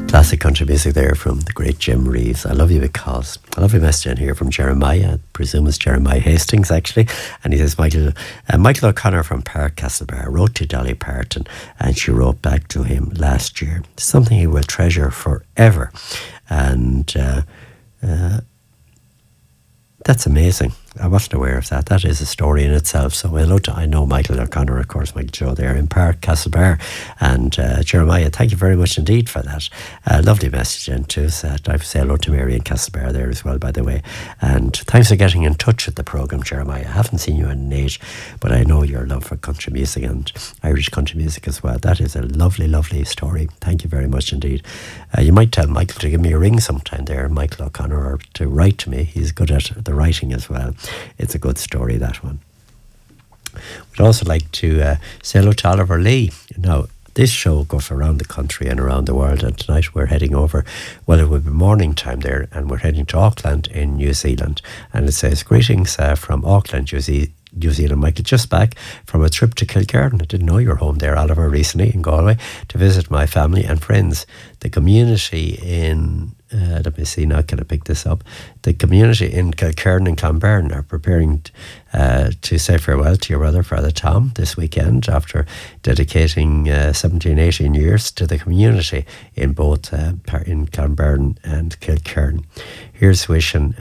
Classic country music there from the great Jim Reeves. I love you because. I love a message in here from Jeremiah. I presume it's Jeremiah Hastings actually. And he says, Michael O'Connor from Park Castlebar wrote to Dolly Parton and she wrote back to him last year. Something he will treasure forever. And that's amazing. I wasn't aware of that. That is a story in itself. So hello to, I know Michael O'Connor, of course, Michael Joe there in Park Castlebar. And Jeremiah, thank you very much indeed for that. Lovely message in too. I say hello to Mary in Castlebar there as well, by the way. And thanks for getting in touch with the programme, Jeremiah. I haven't seen you in an age, but I know your love for country music and Irish country music as well. That is a lovely, lovely story. Thank you very much indeed. You might tell Michael to give me a ring sometime there, Michael O'Connor, or to write to me. He's good at the writing as well. It's a good story, that one. We'd also like to say hello to Oliver Lee. Now, this show goes around the country and around the world, and tonight we're heading over, well, it will be morning time there, and we're heading to Auckland in New Zealand. And it says, greetings from Auckland, New Zealand. Michael, just back from a trip to Kilkerran. I didn't know you were home there, Oliver, recently in Galway, to visit my family and friends. The community in, let me see now, can I pick this up? The community in Kilkerran and Clonberne are preparing to say farewell to your brother, Father Tom, this weekend after dedicating 17, 18 years to the community in both in Clonberne and Kilkerran. Here's wishing...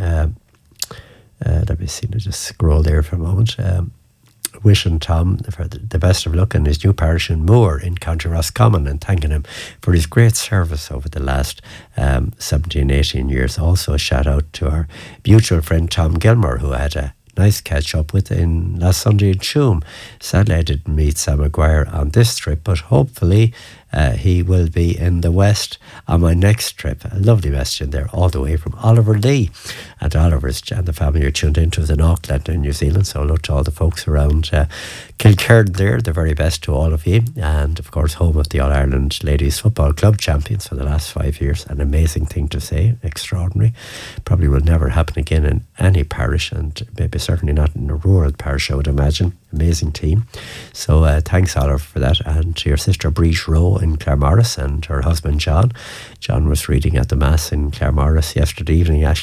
let me see, let's just scroll there for a moment. Wishing Tom for the best of luck in his new parish in Moore in County Roscommon, and thanking him for his great service over the last 17, 18 years. Also a shout out to our mutual friend Tom Gilmore, who had a nice catch up with in last Sunday in Tuam. Sadly I didn't meet Sam Maguire on this trip, but hopefully he will be in the West on my next trip. A lovely message in there, all the way from Oliver Lee. And Oliver's and the family are tuned into us in Auckland in New Zealand. So hello to all the folks around Kilkerran there. The very best to all of you. And of course, home of the All-Ireland Ladies Football Club champions for the last 5 years. An amazing thing to say, extraordinary. Probably will never happen again in any parish, and maybe certainly not in a rural parish, I would imagine. Amazing team. So thanks, Oliver, for that. And to your sister Breach Rowe in Claremorris and her husband John. John was reading at the Mass in Claremorris yesterday evening.